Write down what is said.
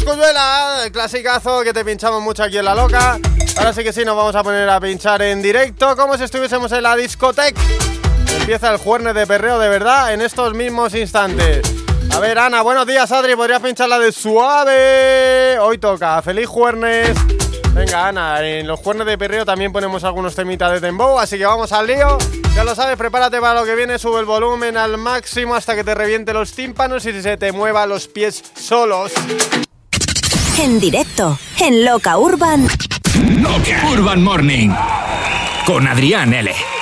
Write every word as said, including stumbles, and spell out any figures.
Cosculluela, el clasicazo que te pinchamos mucho aquí en La Loca. Ahora sí que sí, nos vamos a poner a pinchar en directo, como si estuviésemos en la discoteca. Empieza el jueves de perreo de verdad en estos mismos instantes. A ver, Ana, buenos días, Adri, ¿podrías pinchar la de Suave? Hoy toca, feliz jueves. Venga, Ana, en los jueves de perreo también ponemos algunos temitas de dembow, así que vamos al lío. Ya lo sabes, prepárate para lo que viene, sube el volumen al máximo hasta que te reviente los tímpanos y se te mueva los pies solos. En directo, en Loca Urban. Loca Urban Morning con Adrián L.